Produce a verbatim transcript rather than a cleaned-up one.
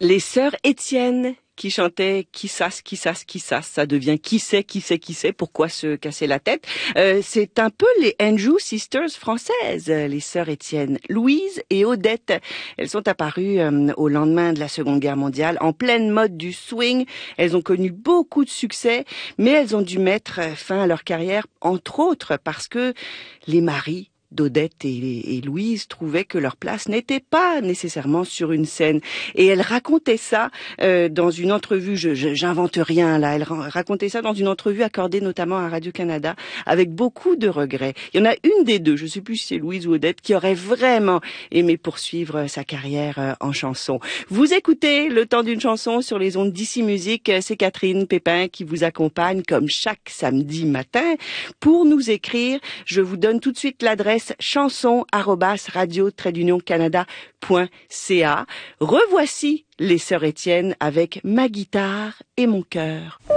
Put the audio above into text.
Les sœurs Étienne qui chantaient qui sasse, qui sasse, qui sasse, ça devient qui sait, qui sait, qui sait, pourquoi se casser la tête. Euh, c'est un peu les Andrews Sisters françaises, les sœurs Étienne, Louise et Odette. Elles sont apparues euh, au lendemain de la Seconde Guerre mondiale, en pleine mode du swing. Elles ont connu beaucoup de succès, mais elles ont dû mettre fin à leur carrière, entre autres parce que les maris d'Odette et, et Louise trouvaient que leur place n'était pas nécessairement sur une scène. Et elle racontait ça euh, dans une entrevue, je, je, j'invente rien là, elle racontait ça dans une entrevue accordée notamment à Radio-Canada avec beaucoup de regrets. Il y en a une des deux, je ne sais plus si c'est Louise ou Odette, qui aurait vraiment aimé poursuivre sa carrière en chanson. Vous écoutez Le Temps d'une chanson sur les ondes d'Ici Musique, c'est Catherine Pépin qui vous accompagne comme chaque samedi matin. Pour nous écrire, je vous donne tout de suite l'adresse chanson arobase radio trait d'union canada point c a. Revoici les sœurs Étienne avec Ma guitare et mon cœur.